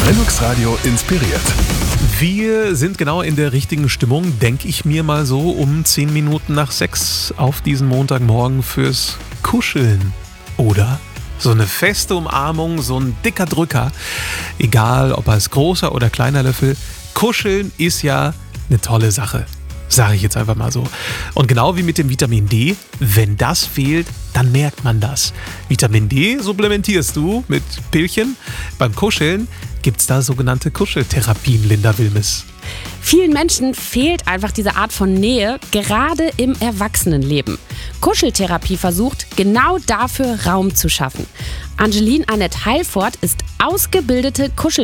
Linux Radio inspiriert. Wir sind genau in der richtigen Stimmung, denke ich mir mal so, um 10 Minuten nach 6 auf diesen Montagmorgen fürs Kuscheln. Oder so eine feste Umarmung, so ein dicker Drücker. Egal, ob als großer oder kleiner Löffel. Kuscheln ist ja eine tolle Sache. Sage ich jetzt einfach mal so. Und genau wie mit dem Vitamin D, wenn das fehlt, dann merkt man das. Vitamin D supplementierst du mit Pillchen. Beim Kuscheln gibt es da sogenannte Kuscheltherapien, Linda Wilmes. Vielen Menschen fehlt einfach diese Art von Nähe, gerade im Erwachsenenleben. Kuscheltherapie versucht, genau dafür Raum zu schaffen. Angeline Annette Heilfort ist ausgebildete